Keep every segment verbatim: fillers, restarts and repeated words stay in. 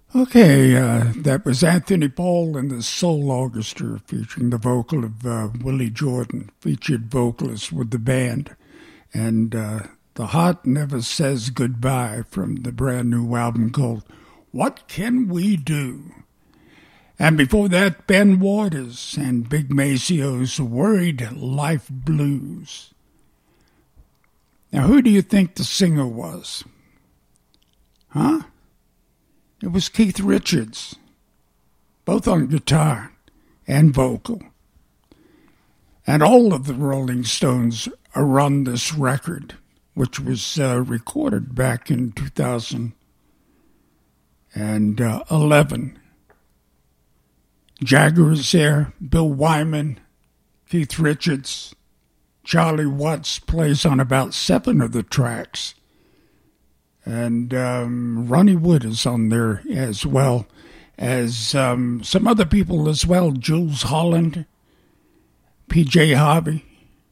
Okay, uh, that was Anthony Paul and the Soul Orchestra featuring the vocal of uh, Willie Jordan, featured vocalist with the band. And uh, The Heart Never Says Goodbye from the brand new album called What Can We Do? And before that, Ben Waters and Big Macio's Worried Life Blues. Now, who do you think the singer was? Huh? It was Keith Richards, both on guitar and vocal. And all of the Rolling Stones are on this record, which was uh, recorded back in two thousand eleven. Jagger is there, Bill Wyman, Keith Richards, Charlie Watts plays on about seven of the tracks. And um, Ronnie Wood is on there as well as um, some other people as well. Jules Holland, P J Harvey,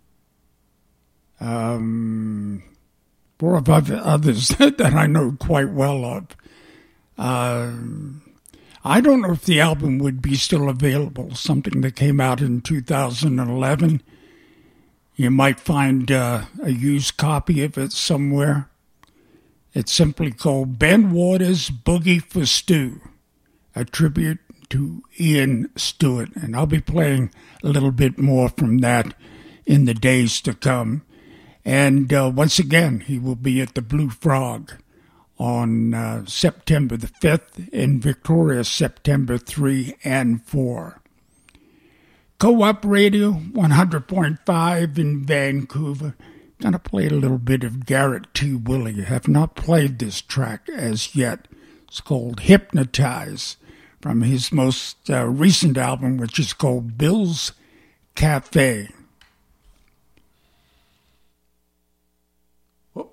um, four of other others that I know quite well of. Um, I don't know if the album would be still available, something that came out in two thousand eleven. You might find uh, a used copy of it somewhere. It's simply called Ben Waters' Boogie for Stu, a tribute to Ian Stewart. And I'll be playing a little bit more from that in the days to come. And uh, once again, he will be at the Blue Frog on uh, September the fifth, in Victoria, September third and fourth. Co-op Radio, one hundred point five in Vancouver. Gonna play a little bit of Garrett T. Willey. I have not played this track as yet. It's called Hypnotize, from his most uh, recent album, which is called Bill's Cafe. Oh.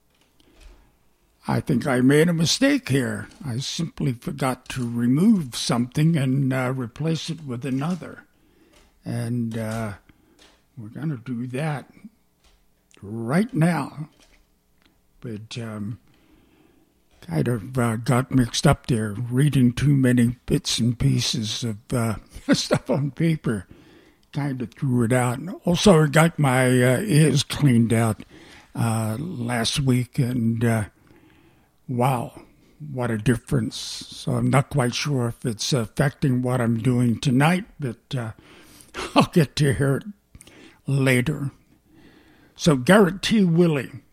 I think I made a mistake here. I simply forgot to remove something and uh, replace it with another. And uh, we're gonna do that right now, but um, kind of uh, got mixed up there, reading too many bits and pieces of uh, stuff on paper, kind of threw it out. Also, I got my uh, ears cleaned out uh, last week, and uh, wow, what a difference. So I'm not quite sure if it's affecting what I'm doing tonight, but uh, I'll get to hear it later. So Garrett T. Willey